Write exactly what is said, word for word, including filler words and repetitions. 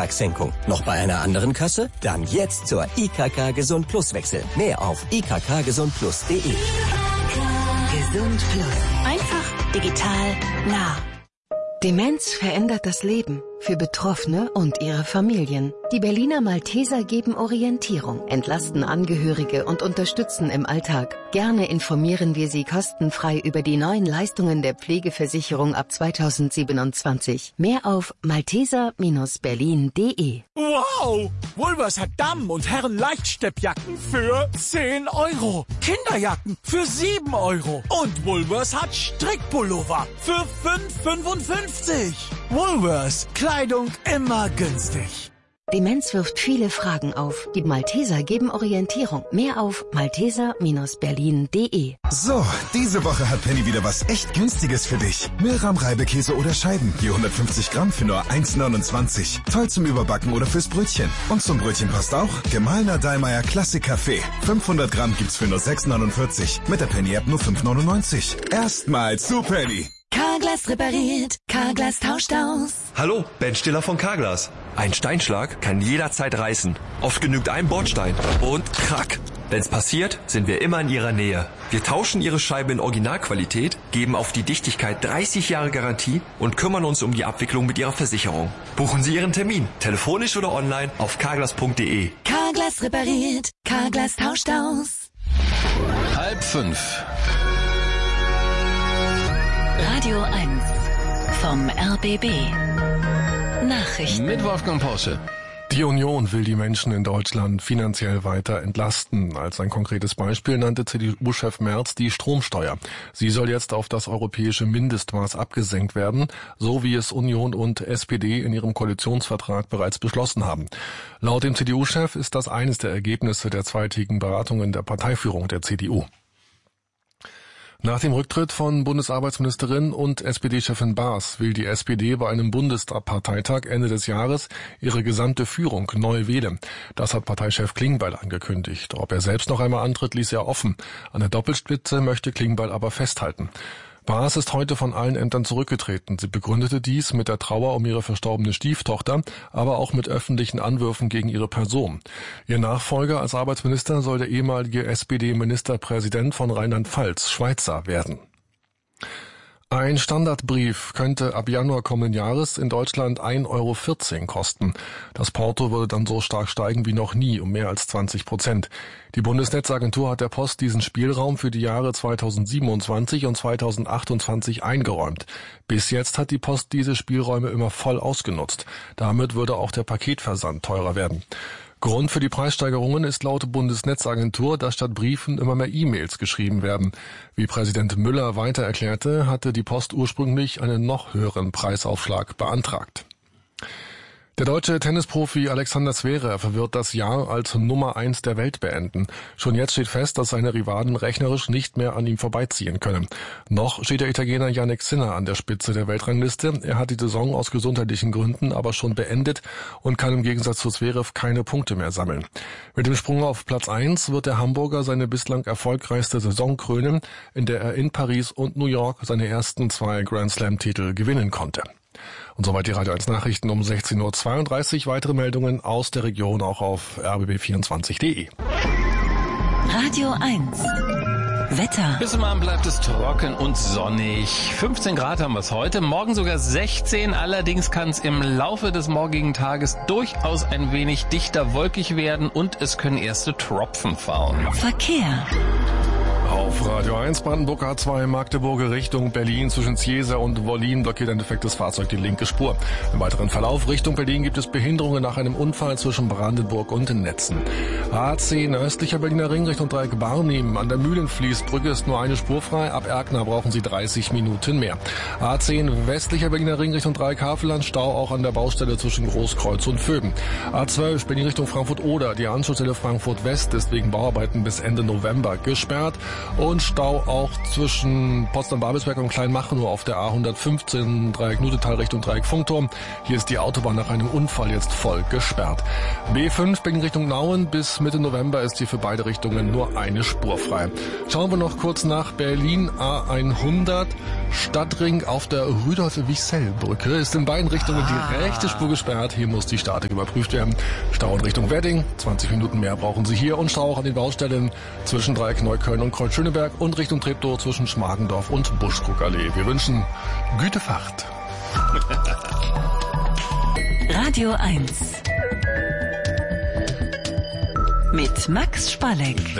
Beitragssenkung. Noch bei einer anderen Kasse? Dann jetzt zur I K K Gesund Plus wechseln. Mehr auf i k k gesund plus punkt d e. Gesund Plus. Einfach, digital, nah. Demenz verändert das Leben für Betroffene und ihre Familien. Die Berliner Malteser geben Orientierung, entlasten Angehörige und unterstützen im Alltag. Gerne informieren wir Sie kostenfrei über die neuen Leistungen der Pflegeversicherung ab zweitausendsiebenundzwanzig. Mehr auf malteser Bindestrich berlin punkt de. Wow! Woolworths hat Damen- und Herren Leichtsteppjacken für zehn Euro. Kinderjacken für sieben Euro. Und Woolworths hat Strickpullover für fünf Euro fünfundfünfzig. Woolworths. Kleidung immer günstig. Demenz wirft viele Fragen auf. Die Malteser geben Orientierung. Mehr auf malteser Bindestrich berlin punkt de. So, diese Woche hat Penny wieder was echt Günstiges für dich. Milram Reibekäse oder Scheiben. Je hundertfünfzig Gramm für nur eins neunundzwanzig. Toll zum Überbacken oder fürs Brötchen. Und zum Brötchen passt auch gemahlener Dallmayr Klassik Kaffee. fünfhundert Gramm gibt's für nur sechs neunundvierzig. Mit der Penny-App nur fünf neunundneunzig. Erstmals zu Penny. Carglass repariert, Carglass tauscht aus. Hallo, Ben Stiller von Carglass. Ein Steinschlag kann jederzeit reißen. Oft genügt ein Bordstein und krack. Wenn's passiert, sind wir immer in Ihrer Nähe. Wir tauschen Ihre Scheibe in Originalqualität, geben auf die Dichtigkeit dreißig Jahre Garantie und kümmern uns um die Abwicklung mit Ihrer Versicherung. Buchen Sie Ihren Termin, telefonisch oder online auf carglass punkt de. Carglass repariert, Carglass tauscht aus. Halb fünf. Radio eins vom R B B. Nachrichten. Mit Wolfgang Porsche. Die Union will die Menschen in Deutschland finanziell weiter entlasten. Als ein konkretes Beispiel nannte C D U-Chef Merz die Stromsteuer. Sie soll jetzt auf das europäische Mindestmaß abgesenkt werden, so wie es Union und S P D in ihrem Koalitionsvertrag bereits beschlossen haben. Laut dem C D U-Chef ist das eines der Ergebnisse der zweitägigen Beratungen der Parteiführung der C D U. Nach dem Rücktritt von Bundesarbeitsministerin und S P D-Chefin Baas will die S P D bei einem Bundesparteitag Ende des Jahres ihre gesamte Führung neu wählen. Das hat Parteichef Klingbeil angekündigt. Ob er selbst noch einmal antritt, ließ er offen. An der Doppelspitze möchte Klingbeil aber festhalten. Baas ist heute von allen Ämtern zurückgetreten. Sie begründete dies mit der Trauer um ihre verstorbene Stieftochter, aber auch mit öffentlichen Anwürfen gegen ihre Person. Ihr Nachfolger als Arbeitsminister soll der ehemalige S P D-Ministerpräsident von Rheinland-Pfalz, Schweitzer, werden. Ein Standardbrief könnte ab Januar kommenden Jahres in Deutschland ein Euro vierzehn kosten. Das Porto würde dann so stark steigen wie noch nie, um mehr als zwanzig Prozent. Die Bundesnetzagentur hat der Post diesen Spielraum für die Jahre zweitausendsiebenundzwanzig und zweitausendachtundzwanzig eingeräumt. Bis jetzt hat die Post diese Spielräume immer voll ausgenutzt. Damit würde auch der Paketversand teurer werden. Grund für die Preissteigerungen ist laut Bundesnetzagentur, dass statt Briefen immer mehr E-Mails geschrieben werden. Wie Präsident Müller weiter erklärte, hatte die Post ursprünglich einen noch höheren Preisaufschlag beantragt. Der deutsche Tennisprofi Alexander Zverev wird das Jahr als Nummer eins der Welt beenden. Schon jetzt steht fest, dass seine Rivalen rechnerisch nicht mehr an ihm vorbeiziehen können. Noch steht der Italiener Jannik Sinner an der Spitze der Weltrangliste. Er hat die Saison aus gesundheitlichen Gründen aber schon beendet und kann im Gegensatz zu Zverev keine Punkte mehr sammeln. Mit dem Sprung auf Platz eins wird der Hamburger seine bislang erfolgreichste Saison krönen, in der er in Paris und New York seine ersten zwei Grand Slam-Titel gewinnen konnte. Und soweit die Radio eins Nachrichten um sechzehn Uhr zweiunddreißig. Weitere Meldungen aus der Region auch auf r b b vierundzwanzig punkt de. Radio eins. Wetter. Bis zum Abend bleibt es trocken und sonnig. fünfzehn Grad haben wir es heute, morgen sogar sechzehn. Allerdings kann es im Laufe des morgigen Tages durchaus ein wenig dichter wolkig werden und es können erste Tropfen fallen. Verkehr. Auf Radio eins Brandenburg A zwei Magdeburger Richtung Berlin zwischen Ziesa und Wollin blockiert ein defektes Fahrzeug die linke Spur. Im weiteren Verlauf Richtung Berlin gibt es Behinderungen nach einem Unfall zwischen Brandenburg und Netzen. A zehn östlicher Berliner Ring Richtung Dreieck Barnim. An der Mühlenfließbrücke ist nur eine Spur frei. Ab Erkner brauchen Sie dreißig Minuten mehr. A zehn westlicher Berliner Ring Richtung Dreieck Havelland. Stau auch an der Baustelle zwischen Großkreuz und Vögen. A zwölf Berlin Richtung Frankfurt-Oder. Die Anschlussstelle Frankfurt West ist wegen Bauarbeiten bis Ende November gesperrt. Und Stau auch zwischen Potsdam-Babelsberg und Kleinmachnow auf der A hundertfünfzehn, Dreieck Nudetal Richtung Dreieck Funkturm. Hier ist die Autobahn nach einem Unfall jetzt voll gesperrt. B fünf Berlin Richtung Nauen. Bis Mitte November ist hier für beide Richtungen nur eine Spur frei. Schauen wir noch kurz nach Berlin. A hundert Stadtring auf der Rudolf-Wichsell-Brücke ist in beiden Richtungen die rechte Spur gesperrt. Hier muss die Statik überprüft werden. Stau in Richtung Wedding. zwanzig Minuten mehr brauchen Sie hier. Und Stau auch an den Baustellen zwischen Dreieck Neukölln und Kreuz-Schöneberg und Richtung Treptow zwischen Schmargendorf und Buschkrugallee. Wir wünschen gute Fahrt. Radio eins mit Max Spalleck.